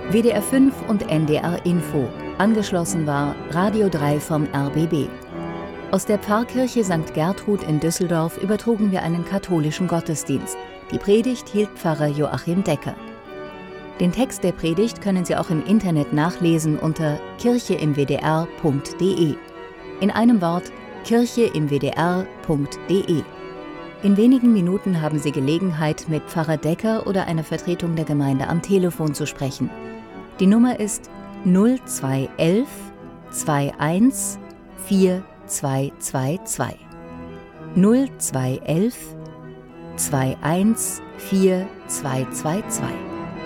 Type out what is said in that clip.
WDR 5 und NDR Info. Angeschlossen war Radio 3 vom RBB. Aus der Pfarrkirche St. Gertrud in Düsseldorf übertrugen wir einen katholischen Gottesdienst. Die Predigt hielt Pfarrer Joachim Decker. Den Text der Predigt können Sie auch im Internet nachlesen unter kircheimwdr.de. In einem Wort: kircheimwdr.de. In wenigen Minuten haben Sie Gelegenheit, mit Pfarrer Decker oder einer Vertretung der Gemeinde am Telefon zu sprechen. Die Nummer ist 0211 21 4222. 0211 21 4222.